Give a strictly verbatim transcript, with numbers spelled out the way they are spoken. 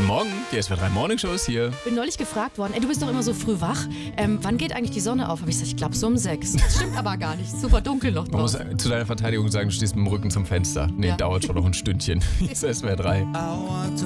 Morgen, die S W R drei Morning Show ist hier. Bin neulich gefragt worden, ey, du bist doch immer so früh wach. Ähm, wann geht eigentlich die Sonne auf? Hab ich gesagt, ich glaube so um sechs. Das stimmt aber gar nicht. Super dunkel noch Man muss draußen. zu deiner Verteidigung sagen, du stehst mit dem Rücken zum Fenster. Nee, Ja. dauert schon noch ein Stündchen. Das ist S W R drei.